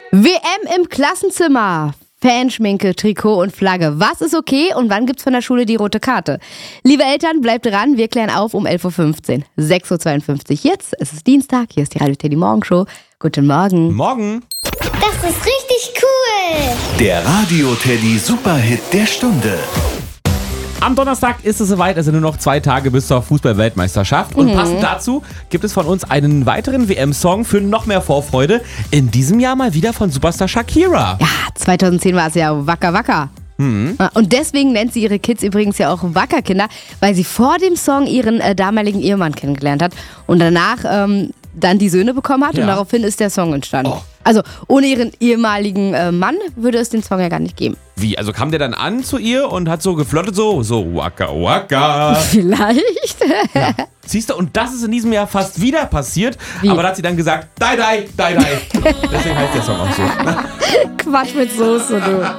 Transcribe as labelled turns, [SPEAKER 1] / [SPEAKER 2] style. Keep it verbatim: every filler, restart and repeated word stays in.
[SPEAKER 1] W M im Klassenzimmer. Fanschminke, Trikot und Flagge. Was ist okay und wann gibt's von der Schule die rote Karte? Liebe Eltern, bleibt dran, wir klären auf um elf Uhr fünfzehn. sechs Uhr zweiundfünfzig jetzt, es ist Dienstag, hier ist die Radio Teddy Morgenshow. Guten Morgen.
[SPEAKER 2] Morgen.
[SPEAKER 3] Das ist richtig cool.
[SPEAKER 4] Der Radio Teddy Superhit der Stunde.
[SPEAKER 2] Am Donnerstag ist es soweit, also nur noch zwei Tage bis zur Fußball-Weltmeisterschaft. Und
[SPEAKER 1] Mhm.
[SPEAKER 2] passend dazu gibt es von uns einen weiteren W M-Song für noch mehr Vorfreude. In diesem Jahr mal wieder von Superstar Shakira.
[SPEAKER 1] Ja, zweitausendzehn war es ja Wacker Wacker.
[SPEAKER 2] Mhm.
[SPEAKER 1] Und deswegen nennt sie ihre Kids übrigens ja auch Wackerkinder, weil sie vor dem Song ihren äh, damaligen Ehemann kennengelernt hat und danach ähm, dann die Söhne bekommen hat
[SPEAKER 2] Ja.
[SPEAKER 1] und daraufhin ist der Song entstanden.
[SPEAKER 2] Oh.
[SPEAKER 1] Also ohne ihren ehemaligen äh, Mann würde es den Song ja gar nicht geben.
[SPEAKER 2] Wie, also kam der dann an zu ihr und hat so geflottet, so, so, waka waka.
[SPEAKER 1] Vielleicht.
[SPEAKER 2] Ja. Siehst du, und das ist in diesem Jahr fast wieder passiert.
[SPEAKER 1] Wie?
[SPEAKER 2] Aber da hat sie dann gesagt, dai, dai, dai, dai. Deswegen heißt der Song auch so.
[SPEAKER 1] Quatsch mit Soße, du.